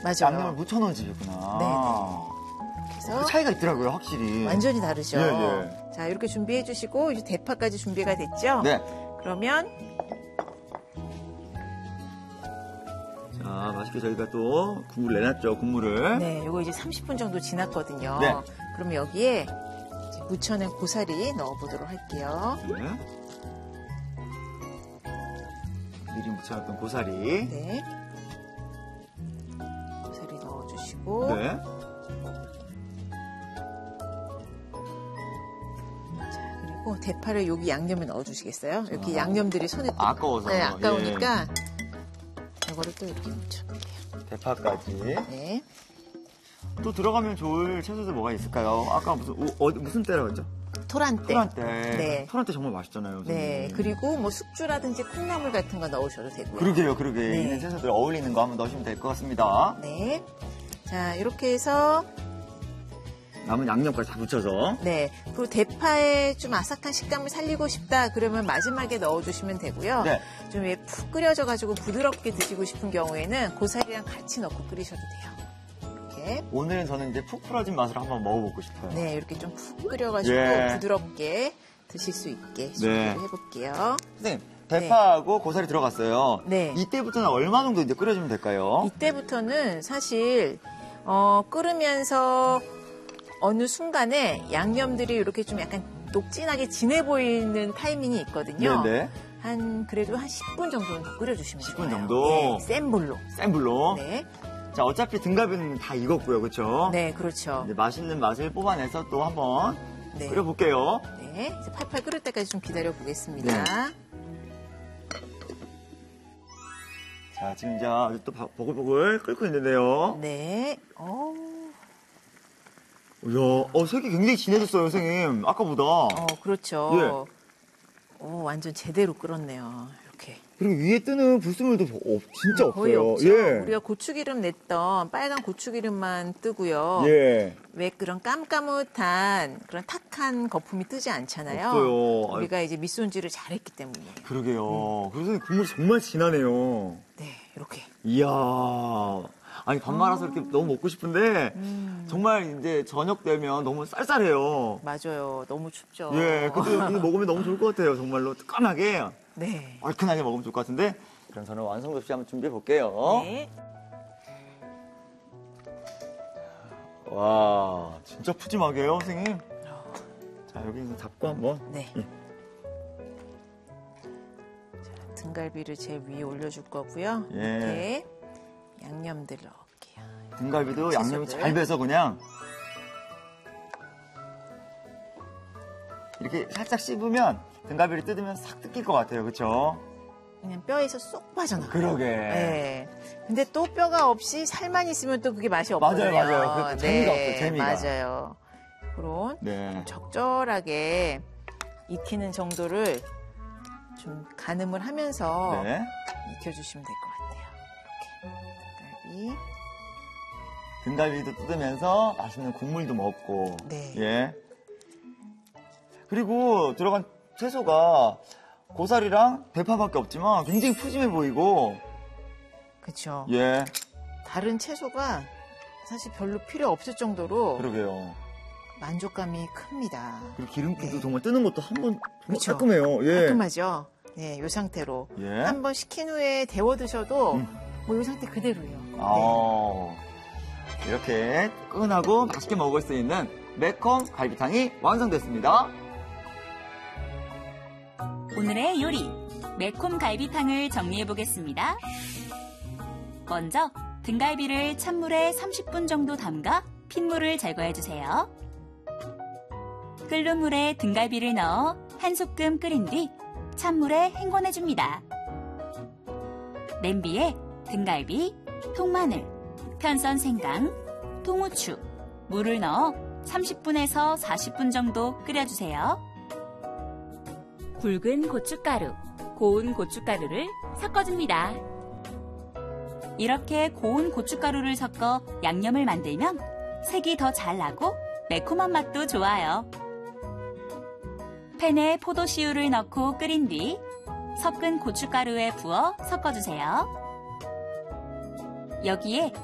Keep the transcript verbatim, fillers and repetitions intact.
맞아요. 양념을 묻혀놓은 집이구나. 네네. 그래서 그 차이가 있더라고요, 확실히. 완전히 다르죠. 예, 예. 자, 이렇게 준비해 주시고 이제 대파까지 준비가 됐죠? 네. 그러면 자, 맛있게 저희가 또 국물 내놨죠, 국물을. 네, 이거 이제 삼십 분 정도 지났거든요. 네. 그럼 여기에 이제 무쳐낸 고사리 넣어보도록 할게요. 네. 미리 묻혀놨던 고사리. 네. 고사리 넣어주시고. 네. 자, 그리고 대파를 여기 양념에 넣어주시겠어요? 이렇게 아. 양념들이 손에 또- 아까워서. 네, 아까우니까 예. 이거를 또 이렇게 묻혀볼게요. 대파까지. 네. 또 들어가면 좋을 채소들 뭐가 있을까요? 아까 무슨, 어, 어디- 무슨 때라고 했죠? 토란대. 토란대. 네. 토란대 정말 맛있잖아요. 네. 선생님. 그리고 뭐 숙주라든지 콩나물 같은 거 넣으셔도 되고요. 그러게요, 그러게. 네. 있는 채소들 어울리는 거 한번 넣으시면 될 것 같습니다. 네. 자, 이렇게 해서 남은 양념까지 다 묻혀서. 네. 그리고 대파의 좀 아삭한 식감을 살리고 싶다 그러면 마지막에 넣어주시면 되고요. 네. 좀 푹 끓여져가지고 부드럽게 드시고 싶은 경우에는 고사리랑 같이 넣고 끓이셔도 돼요. 이렇게. 오늘은 저는 이제 푹 풀어진 맛으로 한번 먹어보고 싶어요. 네, 이렇게 좀 푹 끓여가지고 예. 부드럽게 드실 수 있게 준비를 네. 해볼게요. 선생님, 대파하고 고사리 들어갔어요. 네. 이때부터는 얼마 정도 이제 끓여주면 될까요? 이때부터는 사실 어, 끓으면서 어느 순간에 양념들이 이렇게 좀 약간 녹진하게 진해 보이는 타이밍이 있거든요. 네네. 한 그래도 한 십 분 정도는 더 끓여주시면 십 돼요. 분 정도? 네, 센 불로. 센 불로. 네, 자, 어차피 등갈비는 다 익었고요, 그렇죠? 네, 그렇죠. 이제 맛있는 맛을 뽑아내서 또 한번 네, 끓여볼게요. 네, 이제 팔팔 끓을 때까지 좀 기다려 보겠습니다. 네. 자, 지금 이제 아주 또 바- 보글보글 끓고 있는데요. 네, 어, 이야, 어, 색이 굉장히 진해졌어요, 선생님. 아까보다. 어, 그렇죠. 예. 오, 완전 제대로 끓었네요. 이렇게. 그리고 위에 뜨는 불순물도 없- 진짜 거의 없어요. 없죠. 예. 우리가 고추기름 냈던 빨간 고추기름만 뜨고요. 예. 왜 그런 깜깜한 그런 탁한 거품이 뜨지 않잖아요. 없어요. 우리가 이제 밑손질을 잘했기 때문에. 그러게요. 그래서 국물이 정말 진하네요. 네, 이렇게. 이야. 아니, 밥 말아서 이렇게 너무 먹고 싶은데, 음. 정말 이제 저녁 되면 너무 쌀쌀해요. 맞아요. 너무 춥죠. 예, 근데 이거 먹으면 너무 좋을 것 같아요. 정말로 뜨끈하게, 네. 얼큰하게 먹으면 좋을 것 같은데. 그럼 저는 완성 접시 한번 준비해 볼게요. 네. 와, 진짜 푸짐하게요, 선생님. 자, 여기서 잡고 한번. 네. 예. 자, 등갈비를 제일 위에 올려줄 거고요. 예. 이렇게 양념들 넣을게요. 등갈비도 채소들. 양념이 잘 배서 그냥 이렇게 살짝 씹으면 등갈비를 뜯으면 싹 뜯길 것 같아요. 그렇죠? 그냥 뼈에서 쏙 빠져나가요. 그러게. 네. 근데 또 뼈가 없이 살만 있으면 또 그게 맛이 맞아요, 없거든요. 맞아요. 그것도 재미가 없어요, 재미가. 맞아요. 그런 네. 적절하게 익히는 정도를 좀 가늠을 하면서 네. 익혀주시면 될 것 같아요. 이렇게 등갈비. 등갈비도 뜯으면서 맛있는 국물도 먹고. 네. 예. 그리고 들어간 채소가 고사리랑 대파밖에 없지만 굉장히 푸짐해 보이고. 그렇죠. 예. 다른 채소가 사실 별로 필요 없을 정도로 그러게요. 만족감이 큽니다. 그리고 기름기도 네. 정말 뜨는 것도 한번 정말 그쵸. 깔끔해요. 예. 깔끔하죠? 네, 이 상태로. 예. 한 번 식힌 후에 데워 드셔도 음. 뭐 이 상태 그대로예요. 네. 아, 이렇게 뜨끈하고 맛있게 먹을 수 있는 매콤 갈비탕이 완성됐습니다. 오늘의 요리, 매콤 갈비탕을 정리해 보겠습니다. 먼저 등갈비를 찬물에 삼십 분 정도 담가 핏물을 제거해 주세요. 끓는 물에 등갈비를 넣어 한 소끔 끓인 뒤 찬물에 헹궈내 줍니다. 냄비에 등갈비, 통마늘, 편선 생강, 통후추, 물을 넣어 삼십 분에서 사십 분 정도 끓여주세요. 굵은 고춧가루, 고운 고춧가루를 섞어줍니다. 이렇게 고운 고춧가루를 섞어 양념을 만들면 색이 더 잘 나고 매콤한 맛도 좋아요. 팬에 포도씨유를 넣고 끓인 뒤 섞은 고춧가루에 부어 섞어주세요. 여기에